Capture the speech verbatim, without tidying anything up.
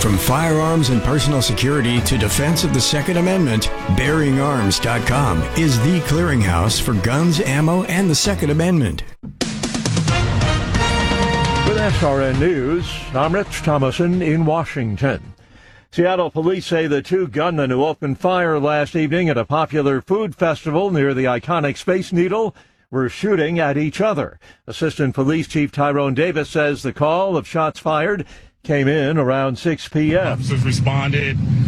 From firearms and personal security to defense of the Second Amendment, bearing arms dot com is the clearinghouse for guns, ammo, and the Second Amendment. With S R N News, I'm Rich Thomason in Washington. Seattle police say the two gunmen who opened fire last evening at a popular food festival near the iconic Space Needle were shooting at each other. Assistant Police Chief Tyrone Davis says the call of shots fired came in around six p.m. Officers responded.